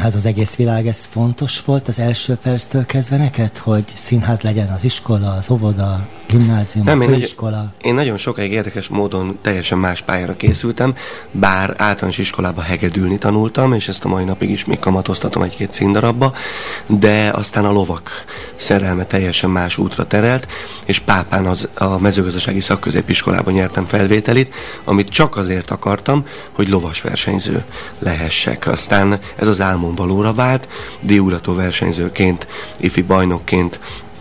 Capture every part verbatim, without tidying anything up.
színház az egész világ, ez fontos volt az első perctől kezdve neked, hogy színház legyen az iskola, az óvoda, gimnázium, Nem, a én főiskola? Nagyon, én nagyon sokáig érdekes módon teljesen más pályára készültem, bár általános iskolában hegedülni tanultam, és ezt a mai napig is még kamatoztatom egy-két színdarabba, de aztán a lovak szerelme teljesen más útra terelt, és Pápán az, a mezőgazdasági szakközépiskolában nyertem felvételit, amit csak azért akartam, hogy lovas versenyző lehessek. Aztán ez az álmom valóra vált, diúrató versenyzőként, ifi bajnokként,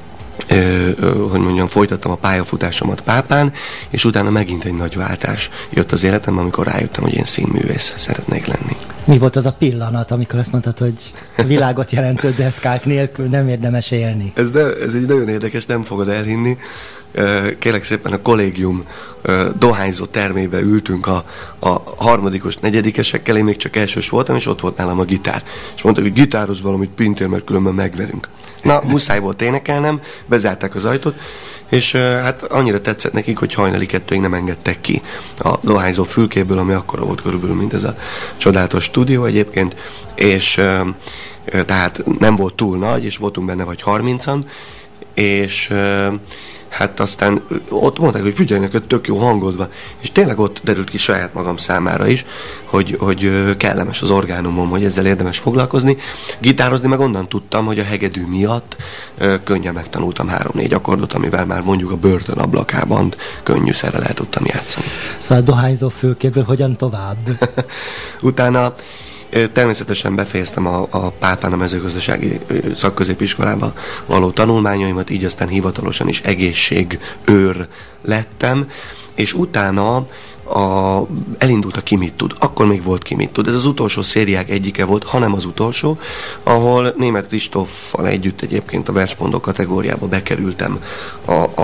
Ö, ö, hogy mondjam, folytattam a pályafutásomat Pápán, és utána megint egy nagy váltás jött az életembe, amikor rájöttem, hogy én színművész szeretnék lenni. Mi volt az a pillanat, amikor azt mondtad, hogy világot jelentő deszkák nélkül nem érdemes élni? Ez, de, ez egy nagyon érdekes, nem fogod elhinni. Kérlek szépen, a kollégium dohányzó termébe ültünk a, a harmadikos, negyedikesekkel, én még csak elsős voltam, és ott volt nálam a gitár. És mondták, hogy gitározz valamit, Pintér, mert különben megverünk. Na, muszáj volt énekelnem, bezárták az ajtót, és hát annyira tetszett nekik, hogy hajnali kettőig nem engedtek ki a dohányzó fülkéből, ami akkora volt körülbelül, mint ez a csodálatos stúdió egyébként, és tehát nem volt túl nagy, és voltunk benne vagy harmincan, és hát aztán ott mondták, hogy figyelj, neked tök jó hangod van, és tényleg ott derült ki saját magam számára is, hogy, hogy kellemes az orgánumom, hogy ezzel érdemes foglalkozni. Gitározni meg onnan tudtam, hogy a hegedű miatt könnyen megtanultam három-négy akkordot, amivel már mondjuk a börtön ablakában könnyűszerrel el tudtam játszani. Szóval a dohányzó fülkéből hogyan tovább? Utána természetesen befejeztem a, a Pápán a mezőgazdasági szakközépiskolába való tanulmányaimat, így aztán hivatalosan is egészségőr lettem, és utána a, elindult a Ki mit tud. Akkor még volt Ki mit tud. Ez az utolsó szériák egyike volt, hanem az utolsó, ahol Németh Kristóffal együtt egyébként a versmondó kategóriába bekerültem a, a